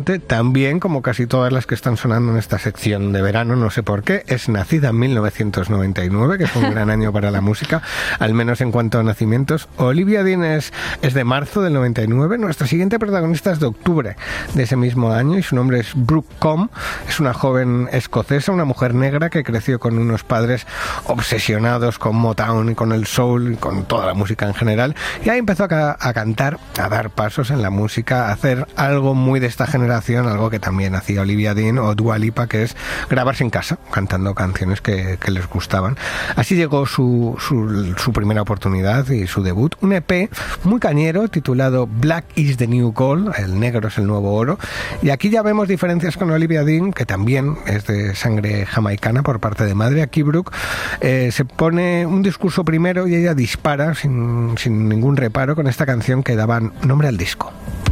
cantante, también como casi todas las que están sonando en esta sección de verano, no sé por qué, es nacida en 1999, que fue un gran año para la música, al menos en cuanto a nacimientos. Olivia Dean es de marzo del 99, nuestra siguiente protagonista es de octubre de ese mismo año y su nombre es Brooke Combe. Es una joven escocesa, una mujer negra que creció con unos padres obsesionados con Motown y con el soul y con toda la música en general, y ahí empezó a cantar, a dar pasos en la música, a hacer algo muy de esta generación, algo que también hacía Olivia Dean o Dua Lipa, que es grabarse en casa cantando canciones que les gustaban. Así llegó su primera oportunidad y su debut, un EP muy cañero titulado Black is the New Gold, el negro es el nuevo oro, y aquí ya vemos diferencias con Olivia Dean, que también es de sangre jamaicana por parte de madre. Aquí Brooke se pone un discurso primero y ella dispara sin ningún reparo con esta canción que daba nombre al disco.